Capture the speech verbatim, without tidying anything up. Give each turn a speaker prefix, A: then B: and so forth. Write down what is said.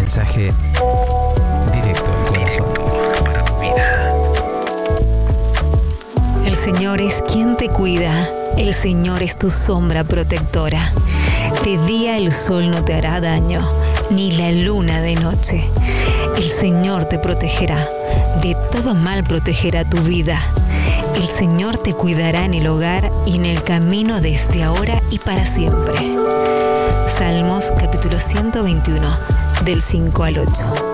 A: mensaje directo al corazón. Para tu vida.
B: El Señor es quien te cuida. El Señor es tu sombra protectora. De día el sol no te hará daño, ni la luna de noche. El Señor te protegerá. De todo mal protegerá tu vida. El Señor te cuidará en el hogar y en el camino desde ahora y para siempre. Salmos capítulo ciento veintiuno, del cinco al ocho.